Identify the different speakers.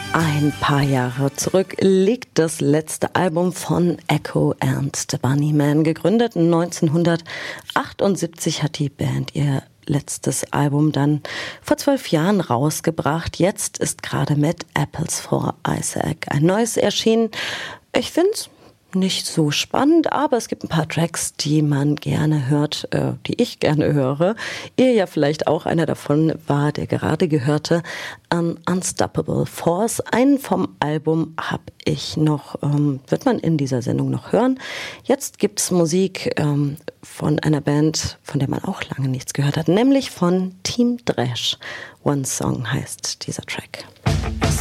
Speaker 1: Ein paar Jahre zurück liegt das letzte Album von Echo and the Bunnymen. Gegründet 1978 hat die Band ihr letztes Album dann vor 12 Jahren rausgebracht. Jetzt ist gerade mit Apples for Isaac ein neues erschienen. Ich finde es nicht so spannend, aber es gibt ein paar Tracks, die man gerne hört, die ich gerne höre. Ihr ja vielleicht auch, einer davon war der gerade gehörte Unstoppable Force. Einen vom Album habe ich noch, wird man in dieser Sendung noch hören. Jetzt gibt's Musik von einer Band, von der man auch lange nichts gehört hat, nämlich von Team Dresch. One Song heißt dieser Track.